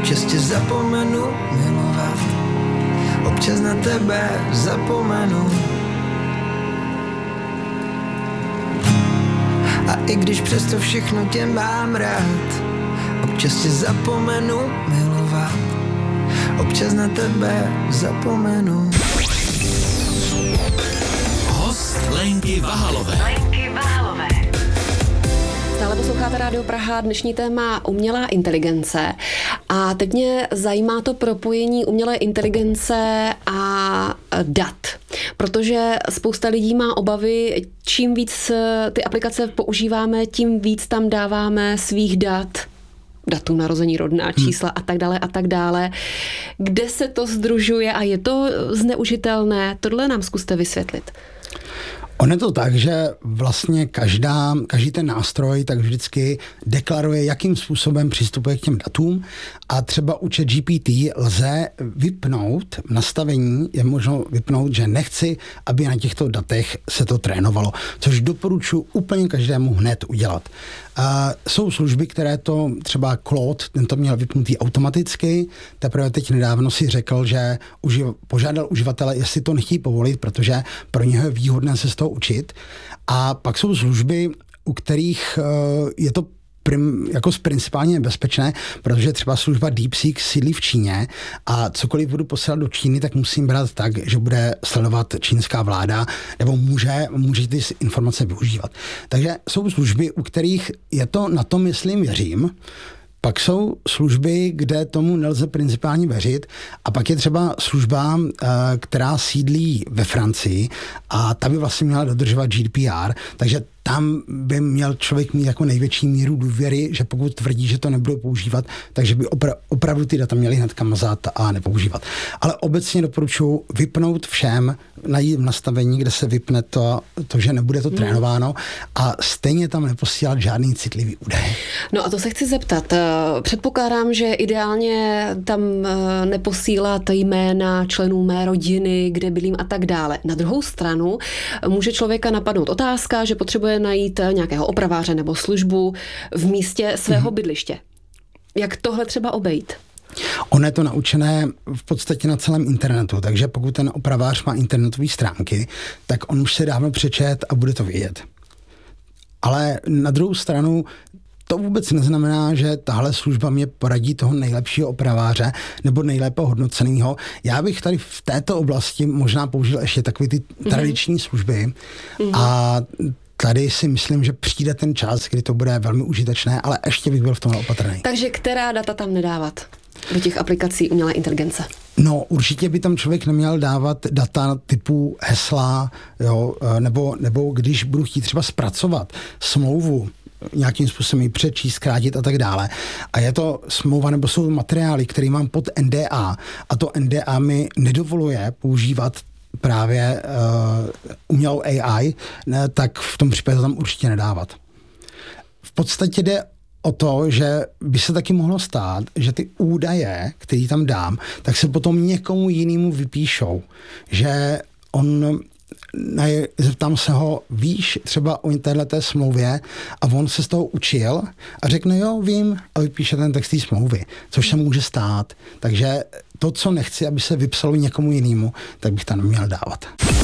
občas tě zapomenu milovat, občas na tebe zapomenu. A i když přesto všechno tě mám rád, občas tě zapomenu milovat, občas na tebe zapomenu. Host Lenky Vahalové. Stále posloucháte Rádio Praha, dnešní téma umělá inteligence. A teď mě zajímá to propojení umělé inteligence a dat. Protože spousta lidí má obavy, čím víc ty aplikace používáme, tím víc tam dáváme svých dat. Datum narození, rodná čísla a tak dále. Kde se to sdružuje a je to zneužitelné? Tohle nám zkuste vysvětlit. On je to tak, že vlastně každý ten nástroj tak vždycky deklaruje, jakým způsobem přistupuje k těm datům a třeba u ChatGPT lze vypnout nastavení, je možno vypnout, že nechci, aby na těchto datech se to trénovalo, což doporučuji úplně každému hned udělat. Jsou služby, které to, třeba Claude, ten to měl vypnutý automaticky, teprve teď nedávno si řekl, že požádal uživatele, jestli to nechtějí povolit, protože pro něho je výhodné se z toho učit. A pak jsou služby, u kterých je to jako principálně nebezpečné, protože třeba služba DeepSeek sídlí v Číně a cokoliv budu posílat do Číny, tak musím brát tak, že bude sledovat čínská vláda nebo může ty informace využívat. Takže jsou služby, u kterých je to na tom, myslím, věřím. Pak jsou služby, kde tomu nelze principálně věřit a pak je třeba služba, která sídlí ve Francii a ta by vlastně měla dodržovat GDPR, takže tam by měl člověk mít jako největší míru důvěry, že pokud tvrdí, že to nebude používat, takže by opravdu ty data měli hnedka mazat a nepoužívat. Ale obecně doporučuji vypnout všem, najít v nastavení, kde se vypne to, že nebude to trénováno a stejně tam neposílat žádný citlivý údaj. No a to se chci zeptat. Předpokládám, že ideálně tam neposílat jména členů mé rodiny, kde bydlím a tak dále. Na druhou stranu může člověka napadnout otázka, že potřebuje najít nějakého opraváře nebo službu v místě svého bydliště. Jak tohle třeba obejít? Ono je to naučené v podstatě na celém internetu, takže pokud ten opravář má internetové stránky, tak on už se dávno přečet a bude to vědět. Ale na druhou stranu to vůbec neznamená, že tahle služba mě poradí toho nejlepšího opraváře nebo nejlépe hodnoceného. Já bych tady v této oblasti možná použil ještě takové ty tradiční služby a tady si myslím, že přijde ten čas, kdy to bude velmi užitečné, ale ještě bych byl v tom opatrný. Takže která data tam nedávat do těch aplikací umělé inteligence? No, určitě by tam člověk neměl dávat data typu hesla, jo, nebo když budu chtít třeba zpracovat smlouvu, nějakým způsobem ji přečíst, zkrátit a tak dále. A je to smlouva nebo jsou materiály, které mám pod NDA a to NDA mi nedovoluje používat právě umělou AI, tak v tom případě to tam určitě nedávat. V podstatě jde o to, že by se taky mohlo stát, že ty údaje, které tam dám, tak se potom někomu jinému vypíšou. Že zeptám se ho, víš třeba o téhleté smlouvě a on se z toho učil a řekne, jo, vím, a vypíše ten text té smlouvy, což se může stát. Takže to, co nechci, aby se vypsalo někomu jinému, tak bych tam neměl dávat.